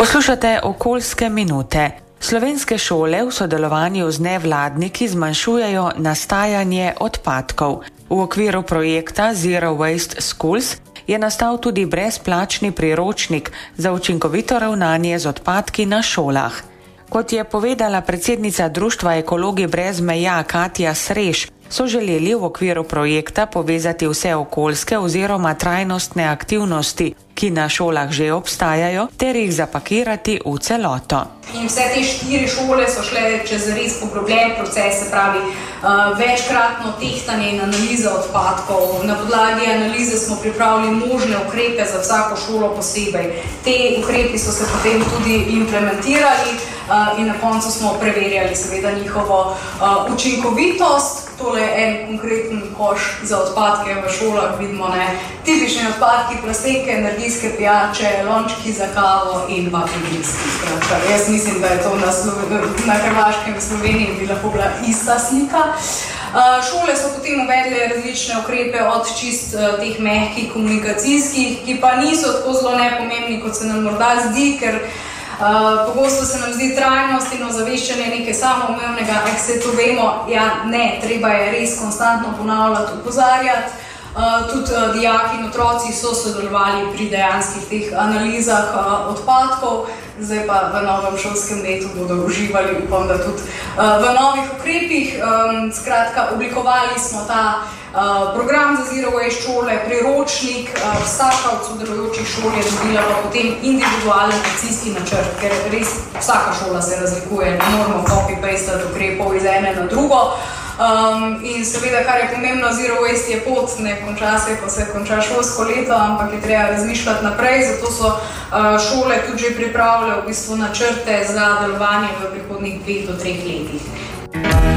Poslušate okoljske minute. Slovenske šole v sodelovanju z nevladniki zmanjšujejo nastajanje odpadkov. V okviru projekta Zero Waste Schools je nastal tudi brezplačni priročnik za učinkovito ravnanje z odpadki na šolah. Kot je povedala predsednica Društva Ekologi brez meja Katja Sreš, so želeli v okviru projekta povezati vse okoljske oziroma trajnostne aktivnosti, ki na šolah že obstajajo, ter jih zapakirati v celoto. In vse te 4 šole so šle čez res poglobljen proces, se pravi večkratno tehtanje in analiza odpadkov. Na podlagi analize smo pripravili možne ukrepe za vsako šolo posebej. Te ukrepi so se potem tudi implementirali in na koncu smo preverjali seveda njihovo učinkovitost. Tole je en konkreten koš za odpadke v šolah, vidimo tipični odpadki, plastenke, energijske pijače, lončki za kavo in vakuumski. Jaz mislim, da je to na Hrvaškem, v Sloveniji bi lahko bila ista slika. Šole so potem uvedle različne ukrepe od čist teh mehkih komunikacijskih, ki pa niso tako zelo nepomembni, kot se nam morda zdi, ker pogosto se nam zdi trajnost in ozaveščanje nekaj samoumevnega, se to vemo, ne, treba je res konstantno ponavljati, opozarjati. Tudi dijaki in otroci so sodelovali pri dejanskih teh analizah odpadkov, zdaj pa v novem šolskem letu bodo uživali, upam, da tudi v novih ukrepih. Skratka, oblikovali smo ta program za Zero Waste šole, priročnik, vsaka od sodelujočih šol je dobila pa potem individualen akcijski načrt, ker res vsaka šola se razlikuje, ne moramo copy-pastati ukrepov iz ene na drugo. In seveda, kar je pomembno, Zero Waste je pot, ne konča se, ko se konča šolsko leto, ampak je treba razmišljati naprej, zato so šole tudi že pripravile v bistvu načrte za delovanje v prihodnjih 2 do 3 letih.